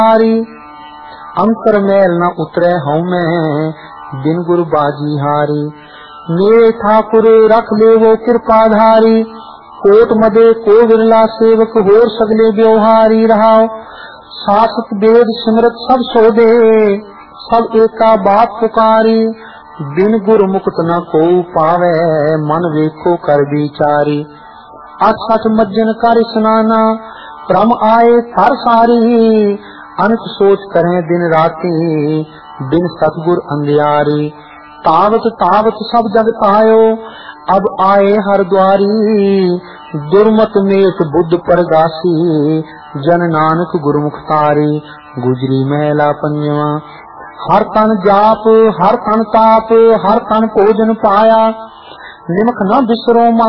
अंतर मैल न उतरे हूँ मैं बिन गुरु बाजी हारी। मेरे ठाकुर रख ले वो कृपाधारी कोट मदे को विरला सेवक होर सगले व्यवहारी रहा। शासक वेद सिमरत सब सोदे सब एका बात पुकारी बिन गुरु मुक्त न को पावे मन वेखो कर विचारी। अठ मज्जन कर स्नाना क्रम आए थर सारी अनक सोच करें दिन राती बिन सतगुर अंधियारी। तावत तावत सब जग पायो अब आए हर द्वारी दुर्मत मेट बुद्ध परगासी जन नानक गुरुमुख तारी। गुजरी महला पंजवा। हर तन जाप हर तन ताप हर तन भोजन पाया निमक न बिसरो